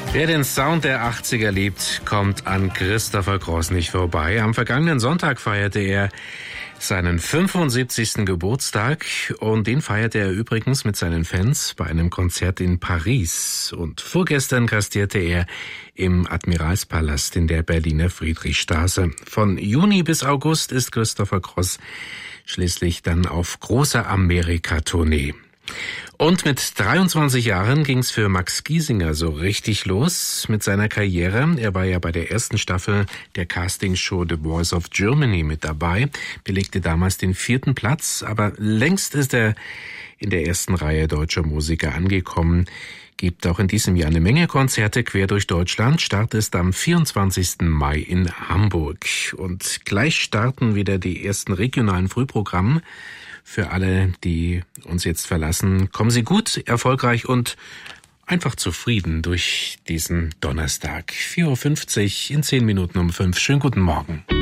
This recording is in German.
Wer den Sound der 80er liebt, kommt an Christopher Cross nicht vorbei. Am vergangenen Sonntag feierte er seinen 75. Geburtstag und den feierte er übrigens mit seinen Fans bei einem Konzert in Paris. Und vorgestern gastierte er im Admiralspalast in der Berliner Friedrichstraße. Von Juni bis August ist Christopher Cross schließlich dann auf großer Amerika-Tournee. Und mit 23 Jahren ging's für Max Giesinger so richtig los mit seiner Karriere. Er war ja bei der ersten Staffel der Castingshow The Voice of Germany mit dabei, belegte damals den 4. Platz, aber längst ist er in der ersten Reihe deutscher Musiker angekommen. Gibt auch in diesem Jahr eine Menge Konzerte quer durch Deutschland. Start ist am 24. Mai in Hamburg. Und gleich starten wieder die ersten regionalen Frühprogramme. Für alle, die uns jetzt verlassen, kommen Sie gut, erfolgreich und einfach zufrieden durch diesen Donnerstag. 4:50 Uhr in 10 Minuten um 5. Schönen guten Morgen.